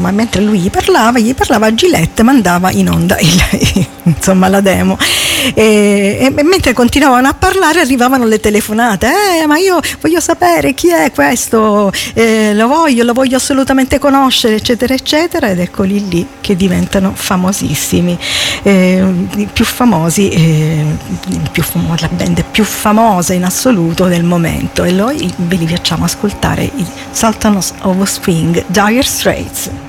insomma, mentre lui gli parlava, Gillette mandava in onda insomma, la demo. E mentre continuavano a parlare arrivavano le telefonate. Ma io voglio sapere chi è questo, lo voglio assolutamente conoscere, eccetera eccetera, ed eccoli lì che diventano famosissimi, i più famosi, la band più famosa in assoluto del momento, e noi ve li facciamo ascoltare, i Sultans of Swing, Dire Straits.